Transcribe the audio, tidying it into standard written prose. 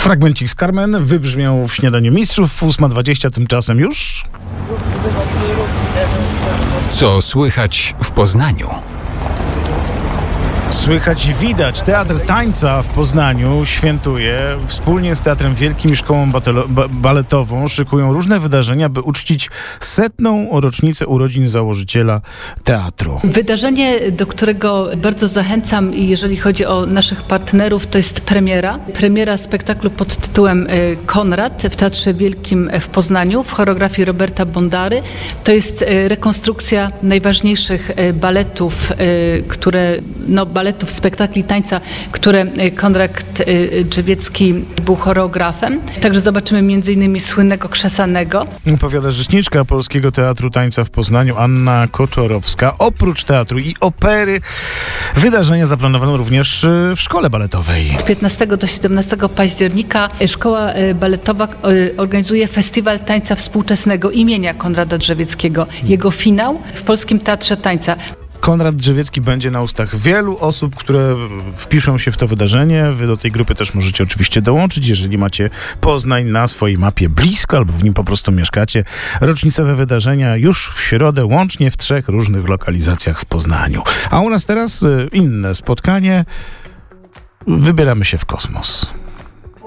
Fragmencik z Carmen wybrzmiał w Śniadaniu Mistrzów. 8:20 tymczasem już. Co słychać w Poznaniu? Słychać i widać. Teatr Tańca w Poznaniu świętuje. Wspólnie z Teatrem Wielkim i Szkołą Baletową szykują różne wydarzenia, by uczcić 100. rocznicę urodzin założyciela teatru. Wydarzenie, do którego bardzo zachęcam, i jeżeli chodzi o naszych partnerów, to jest premiera spektaklu pod tytułem Konrad w Teatrze Wielkim w Poznaniu w choreografii Roberta Bondary. To jest rekonstrukcja najważniejszych baletów, baletów, spektakli tańca, które Konrad Drzewiecki był choreografem. Także zobaczymy m.in. słynnego Krzesanego. Powiada rzeczniczka Polskiego Teatru Tańca w Poznaniu Anna Koczorowska. Oprócz teatru i opery wydarzenia zaplanowano również w szkole baletowej. Od 15 do 17 października Szkoła Baletowa organizuje Festiwal Tańca Współczesnego imienia Konrada Drzewieckiego. Jego finał w Polskim Teatrze Tańca. Konrad Drzewiecki będzie na ustach wielu osób, które wpiszą się w to wydarzenie. Wy do tej grupy też możecie oczywiście dołączyć, jeżeli macie Poznań na swojej mapie blisko albo w nim po prostu mieszkacie. Rocznicowe wydarzenia już w środę, łącznie w 3 różnych lokalizacjach w Poznaniu. A u nas teraz inne spotkanie. Wybieramy się w kosmos.